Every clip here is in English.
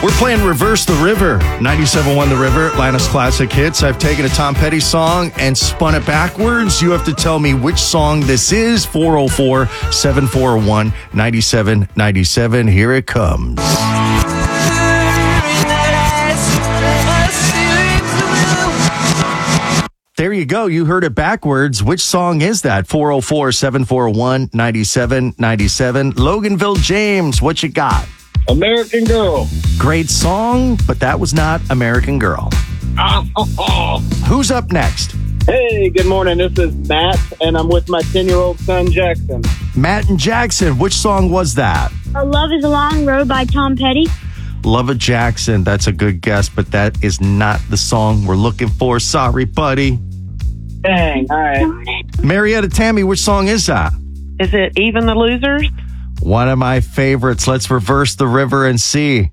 We're playing Reverse the River, 97.1 The River, Atlanta's classic hits. I've taken a Tom Petty song and spun it backwards. You have to tell me which song this is. 404-741-9797. Here it comes. There you go. You heard it backwards. Which song is that? 404-741-9797. Loganville James, what you got? American Girl. Great song, but that was not American Girl. Who's up next? Hey, good morning. This is Matt, and I'm with my 10-year-old son, Jackson. Matt and Jackson, which song was that? Love is a Long Road by Tom Petty. Love of Jackson. That's a good guess, but that is not the song we're looking for. Sorry, buddy. Dang, all right. Marietta Tammy, which song is that? Is it Even the Losers? One of my favorites. Let's reverse the river and see.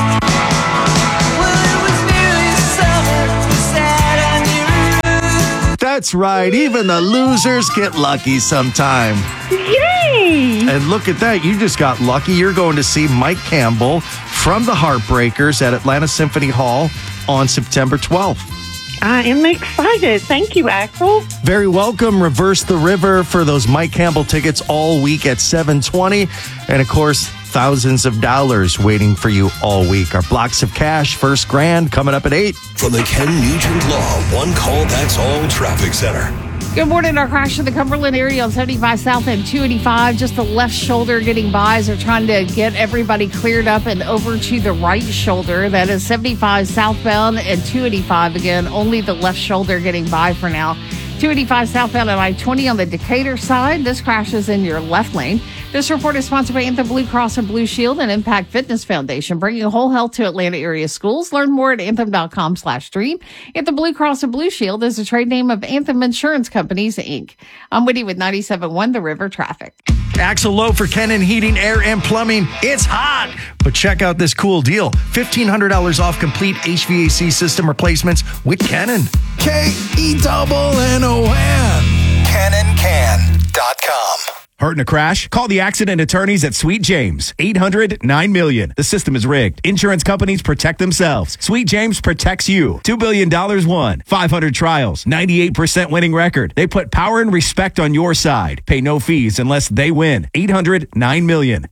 That's right. Even the losers get lucky sometime. Yay! And look at that. You just got lucky. You're going to see Mike Campbell from the Heartbreakers at Atlanta Symphony Hall on September 12th. I am excited. Thank you, Axel. Very welcome. Reverse the River for those Mike Campbell tickets all week at 720. And of course, thousands of dollars waiting for you all week. Our blocks of cash, first grand coming up at 8. From the Ken Nugent Law One Call That's All Traffic Center. Good morning. Our crash in the Cumberland area on 75 South and 285. Just the left shoulder getting by as they're trying to get everybody cleared up and over to the right shoulder. That is 75 southbound and 285 again. Only the left shoulder getting by for now. 285 southbound at I-20 on the Decatur side. This crash is in your left lane. This report is sponsored by Anthem Blue Cross and Blue Shield and Impact Fitness Foundation, bringing whole health to Atlanta area schools. Learn more at anthem.com/dream. Anthem Blue Cross and Blue Shield is a trade name of Anthem Insurance Companies, Inc. I'm Woody with 97.1 The River Traffic. Axel Lowe for Kennan Heating, Air, and Plumbing. It's hot, but check out this cool deal. $1,500 off complete HVAC system replacements with Kennan. KENNON. KennonCan.com. Hurt in a crash? Call the accident attorneys at Sweet James. 800-9-MILLION. The system is rigged. Insurance companies protect themselves. Sweet James protects you. $2 billion won. 500 trials. 98% winning record. They put power and respect on your side. Pay no fees unless they win. 800-9-MILLION.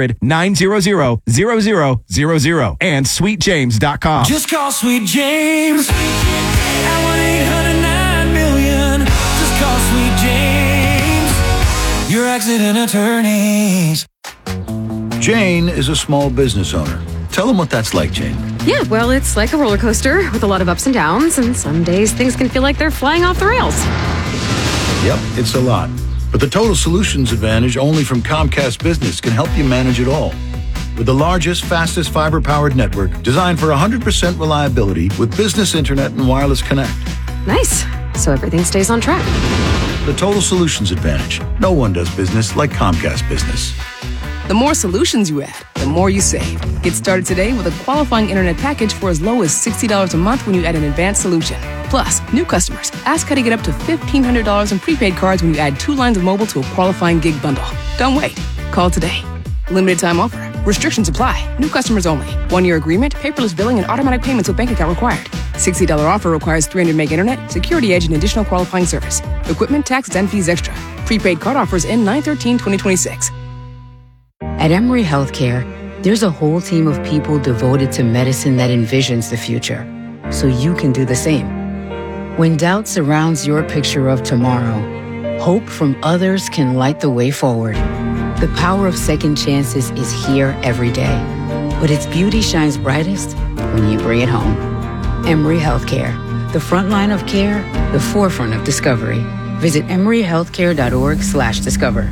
800-900-0000. And SweetJames.com. Just call Sweet James at 1-800-9-MILLION. Just call Sweet James, your accident attorneys. Jane is a small business owner. Tell them what that's like, Jane. Yeah, well, it's like a roller coaster with a lot of ups and downs, and some days things can feel like they're flying off the rails. Yep, it's a lot. But the Total Solutions Advantage only from Comcast Business can help you manage it all. With the largest, fastest fiber-powered network designed for 100% reliability with business internet and wireless connect. Nice. So everything stays on track. The Total Solutions Advantage. No one does business like Comcast Business. The more solutions you add, the more you save. Get started today with a qualifying internet package for as low as $60 a month when you add an advanced solution. Plus, new customers, ask how to get up to $1,500 in prepaid cards when you add 2 lines of mobile to a qualifying gig bundle. Don't wait. Call today. Limited time offer. Restrictions apply. New customers only. 1-year agreement, paperless billing, and automatic payments with bank account required. $60 offer requires 300 meg internet, security edge, and additional qualifying service. Equipment, taxes, and fees extra. Prepaid card offers end 9/13/2026. At Emory Healthcare, there's a whole team of people devoted to medicine that envisions the future, so you can do the same. When doubt surrounds your picture of tomorrow, hope from others can light the way forward. The power of second chances is here every day, but its beauty shines brightest when you bring it home. Emory Healthcare, the front line of care, the forefront of discovery. Visit emoryhealthcare.org/discover.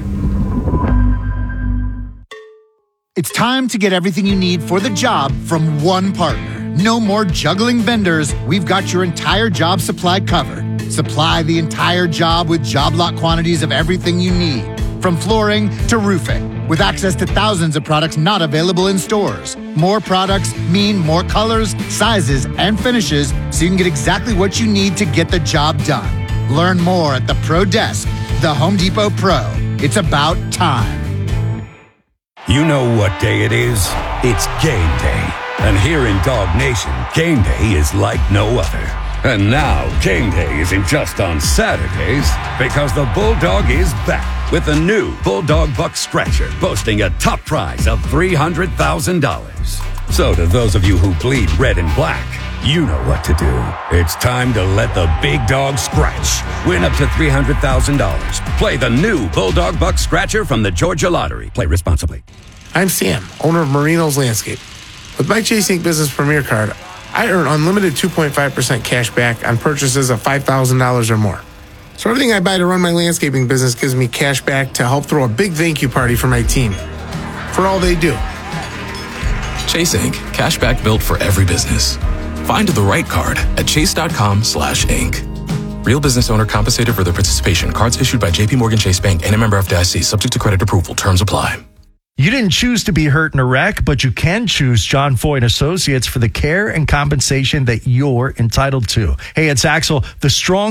It's time to get everything you need for the job from one partner. No more juggling vendors. We've got your entire job supply covered. Supply the entire job with job lot quantities of everything you need, from flooring to roofing, with access to thousands of products not available in stores. More products mean more colors, sizes, and finishes, so you can get exactly what you need to get the job done. Learn more at the Pro Desk, the Home Depot Pro. It's about time. You know what day it is? It's game day. And here in Dog Nation, game day is like no other. And now, game day isn't just on Saturdays, because the Bulldog is back with a new Bulldog Buck Scratcher, boasting a top prize of $300,000. So to those of you who bleed red and black, you know what to do. It's time to let the big dog scratch. Win up to $300,000. Play the new Bulldog Buck Scratcher from the Georgia Lottery. Play responsibly. I'm Sam, owner of Marino's Landscape. With my Chase Ink Business Premier Card, I earn unlimited 2.5% cash back on purchases of $5,000 or more. So everything I buy to run my landscaping business gives me cash back to help throw a big thank you party for my team. For all they do. Chase Ink. Cash back built for every business. Find the right card at chase.com/ink. Real business owner compensated for their participation. Cards issued by JP Morgan Chase Bank and a member FDIC. Subject to credit approval. Terms apply. You didn't choose to be hurt in a wreck, but you can choose John Foy & Associates for the care and compensation that you're entitled to. Hey, it's Axel. The strong